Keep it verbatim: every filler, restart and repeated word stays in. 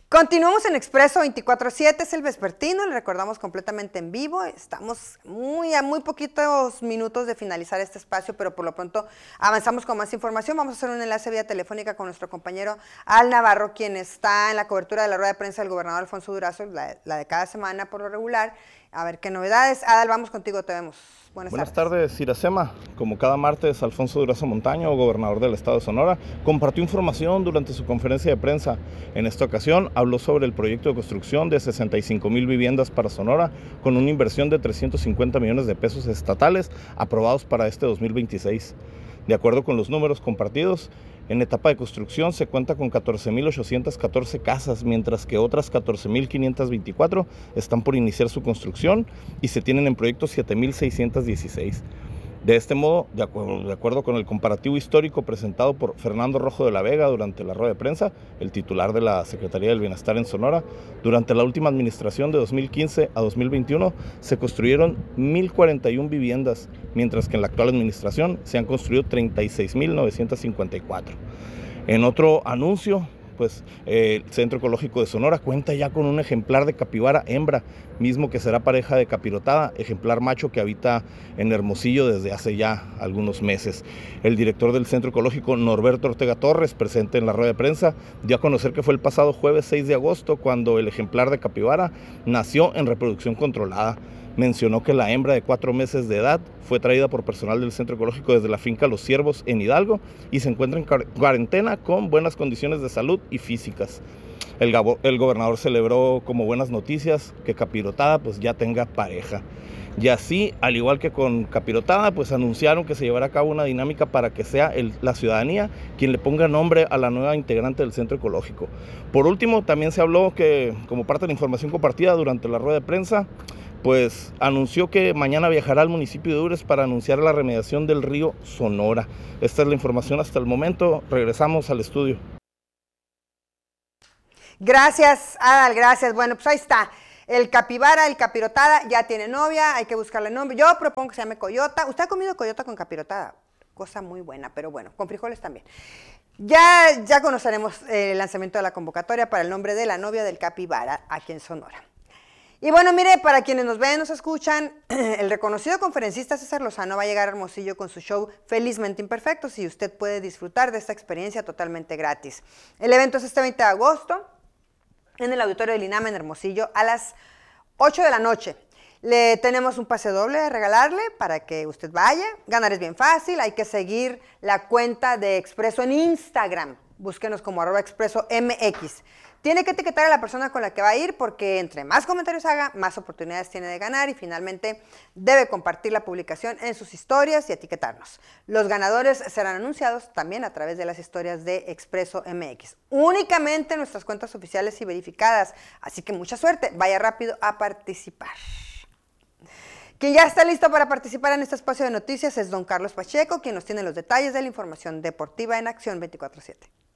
Continuamos en Expreso veinticuatro siete, es el vespertino, le recordamos completamente en vivo, estamos muy a muy poquitos minutos de finalizar este espacio, pero por lo pronto avanzamos con más información. Vamos a hacer un enlace vía telefónica con nuestro compañero Al Navarro, quien está en la cobertura de la rueda de prensa del gobernador Alfonso Durazo, la, la de cada semana por lo regular, a ver qué novedades. Adal, vamos contigo, te vemos. Buenas, Buenas tardes. tardes, Iracema. Como cada martes, Alfonso Durazo Montaño, gobernador del estado de Sonora, compartió información durante su conferencia de prensa. En esta ocasión habló sobre el proyecto de construcción de sesenta y cinco mil viviendas para Sonora, con una inversión de trescientos cincuenta millones de pesos estatales aprobados para este dos mil veintiséis. De acuerdo con los números compartidos, en etapa de construcción se cuenta con catorce mil ochocientas catorce casas, mientras que otras catorce mil quinientas veinticuatro están por iniciar su construcción y se tienen en proyecto siete mil seiscientas dieciséis. De este modo, de acuerdo, de acuerdo con el comparativo histórico presentado por Fernando Rojo de la Vega durante la rueda de prensa, el titular de la Secretaría del Bienestar en Sonora, durante la última administración de dos mil quince a dos mil veintiuno se construyeron mil cuarenta y una viviendas, mientras que en la actual administración se han construido treinta y seis mil novecientas cincuenta y cuatro. En otro anuncio, pues eh, el Centro Ecológico de Sonora cuenta ya con un ejemplar de capibara hembra, mismo que será pareja de capirotada, ejemplar macho que habita en Hermosillo desde hace ya algunos meses. El director del Centro Ecológico, Norberto Ortega Torres, presente en la rueda de prensa, dio a conocer que fue el pasado jueves seis de agosto cuando el ejemplar de capibara nació en reproducción controlada. Mencionó que la hembra de cuatro meses de edad fue traída por personal del Centro Ecológico desde la finca Los Ciervos en Hidalgo y se encuentra en cuarentena con buenas condiciones de salud y físicas. El, el gobernador celebró como buenas noticias que capirotada pues ya tenga pareja. Y así, al igual que con capirotada, pues anunciaron que se llevará a cabo una dinámica para que sea el, la ciudadanía quien le ponga nombre a la nueva integrante del Centro Ecológico. Por último, también se habló que, como parte de la información compartida durante la rueda de prensa, pues anunció que mañana viajará al municipio de Ures para anunciar la remediación del río Sonora. Esta es la información hasta el momento. Regresamos al estudio. Gracias, Adal, gracias. Bueno, pues ahí está. El capibara, el capirotada, ya tiene novia, hay que buscarle nombre. Yo propongo que se llame coyota. ¿Usted ha comido coyota con capirotada? Cosa muy buena, pero bueno, con frijoles también. Ya, ya conoceremos el lanzamiento de la convocatoria para el nombre de la novia del capibara aquí en Sonora. Y bueno, mire, para quienes nos ven, nos escuchan, el reconocido conferencista César Lozano va a llegar a Hermosillo con su show Felizmente Imperfectos y usted puede disfrutar de esta experiencia totalmente gratis. El evento es este veinte de agosto en el auditorio del INAM en Hermosillo a las ocho de la noche. Le tenemos un pase doble a regalarle para que usted vaya. Ganar es bien fácil, hay que seguir la cuenta de Expreso en Instagram. Búsquenos como arroba Expreso M X. Tiene que etiquetar a la persona con la que va a ir porque entre más comentarios haga, más oportunidades tiene de ganar y finalmente debe compartir la publicación en sus historias y etiquetarnos. Los ganadores serán anunciados también a través de las historias de Expreso M X. Únicamente en nuestras cuentas oficiales y verificadas, así que mucha suerte, vaya rápido a participar. Quien ya está listo para participar en este espacio de noticias es don Carlos Pacheco, quien nos tiene los detalles de la información deportiva en Acción veinticuatro siete.